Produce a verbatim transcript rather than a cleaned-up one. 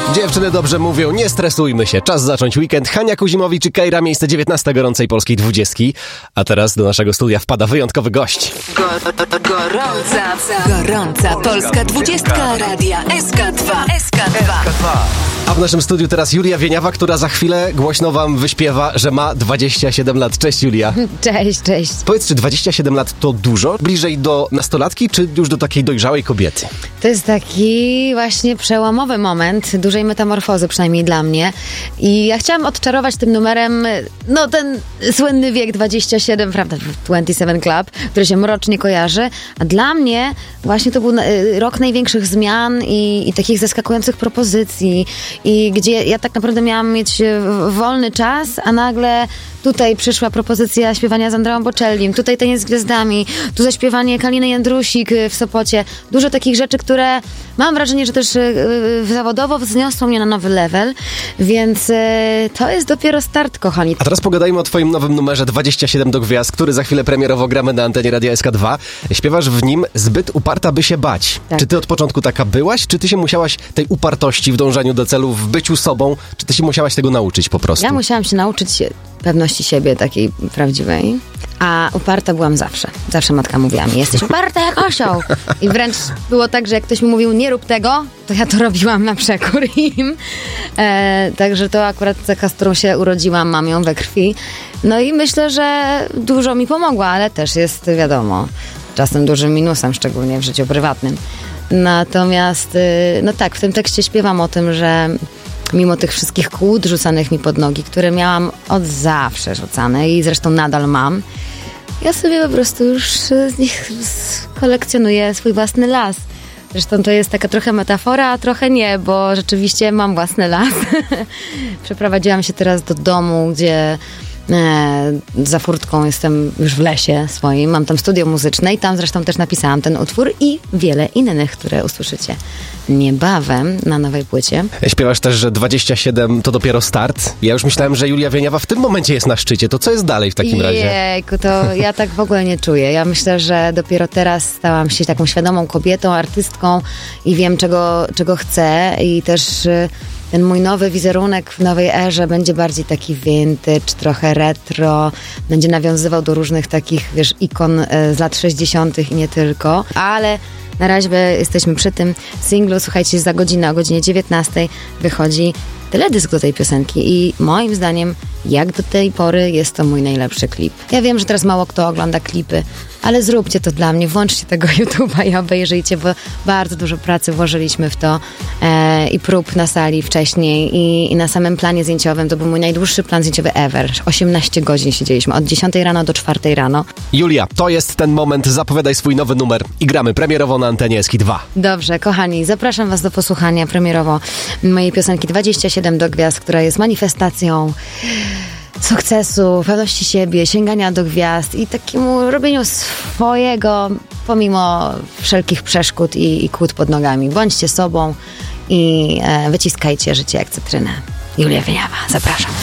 Dziewczyny dobrze mówią, nie stresujmy się. Czas zacząć weekend. Hania Kuzimowicz i Kejra, miejsce dziewiętnaste gorącej polskiej dwudziestki. A teraz do naszego studia wpada wyjątkowy gość. Go, go, gorąca, gorąca polska dwudziestka radia S K dwa. S K dwa. A w naszym studiu teraz Julia Wieniawa, która za chwilę głośno wam wyśpiewa, że ma dwadzieścia siedem lat. Cześć, Julia. Cześć, cześć. Powiedz, czy dwadzieścia siedem lat to dużo? Bliżej do nastolatki, czy już do takiej dojrzałej kobiety? To jest taki właśnie przełomowy moment dużej metamorfozy, przynajmniej dla mnie. I ja chciałam odczarować tym numerem, no ten słynny wiek dwadzieścia siedem, prawda, dwadzieścia siedem Club, który się mrocznie kojarzy. A dla mnie właśnie to był rok największych zmian i, i takich zaskakujących propozycji. I gdzie ja tak naprawdę miałam mieć wolny czas, a nagle tutaj przyszła propozycja śpiewania z Andreą Bocellim, tutaj Taniec z Gwiazdami, tu zaśpiewanie Kaliny Jędrusik w Sopocie. Dużo takich rzeczy, które mam wrażenie, że też zawodowo wzniosło mnie na nowy level, więc to jest dopiero start, kochani. A teraz pogadajmy o twoim nowym numerze dwadzieścia siedem do gwiazd, który za chwilę premierowo gramy na antenie Radia S K dwa. Śpiewasz w nim Zbyt uparta, by się bać. Tak. Czy ty od początku taka byłaś? Czy ty się musiałaś tej upartości w dążeniu do celu, w byciu sobą? Czy ty się musiałaś tego nauczyć po prostu? Ja musiałam się nauczyć się pewności siebie takiej prawdziwej, a uparta byłam zawsze. Zawsze matka mówiła mi, jesteś uparta jak osioł. I wręcz było tak, że jak ktoś mi mówił, nie rób tego, to ja to robiłam na przekór im. E, także to akurat cecha, z którą się urodziłam, mam ją we krwi. No i myślę, że dużo mi pomogła, ale też jest, wiadomo, czasem dużym minusem, szczególnie w życiu prywatnym. Natomiast, no tak, w tym tekście śpiewam o tym, że mimo tych wszystkich kłód rzucanych mi pod nogi, które miałam od zawsze rzucane i zresztą nadal mam, ja sobie po prostu już z nich kolekcjonuję swój własny las. Zresztą to jest taka trochę metafora, a trochę nie, bo rzeczywiście mam własny las. Przeprowadziłam się teraz do domu, gdzie e, za furtką jestem już w lesie swoim. Mam tam studio muzyczne i tam zresztą też napisałam ten utwór i wiele innych, które usłyszycie niebawem na nowej płycie. Śpiewasz też, że dwadzieścia siedem to dopiero start. Ja już myślałem, że Julia Wieniawa w tym momencie jest na szczycie. To co jest dalej w takim razie? Jejku, to ja tak w ogóle nie czuję. Ja myślę, że dopiero teraz stałam się taką świadomą kobietą, artystką i wiem, czego, czego chcę i też y, ten mój nowy wizerunek w nowej erze będzie bardziej taki vintage, trochę retro, będzie nawiązywał do różnych takich, wiesz, ikon y, z lat sześćdziesiątych i nie tylko, ale na razie jesteśmy przy tym singlu. Słuchajcie, za godzinę, o godzinie dziewiętnastej wychodzi teledysk do tej piosenki i moim zdaniem, jak do tej pory, jest to mój najlepszy klip. Ja wiem, że teraz mało kto ogląda klipy, ale zróbcie to dla mnie, włączcie tego YouTube'a i obejrzyjcie, bo bardzo dużo pracy włożyliśmy w to e, i prób na sali wcześniej i, i na samym planie zdjęciowym. To był mój najdłuższy plan zdjęciowy ever. osiemnaście godzin siedzieliśmy, od dziesiątej rano do czwartej rano. Julia, to jest ten moment, zapowiadaj swój nowy numer i gramy premierowo na antenie S K dwa. Dobrze, kochani, zapraszam was do posłuchania premierowo mojej piosenki dwadzieścia siedem do gwiazd, która jest manifestacją sukcesu, pewności siebie, sięgania do gwiazd i takiemu robieniu swojego pomimo wszelkich przeszkód i, i kłód pod nogami. Bądźcie sobą i e, wyciskajcie życie jak cytrynę. Julia Wieniawa, zapraszam.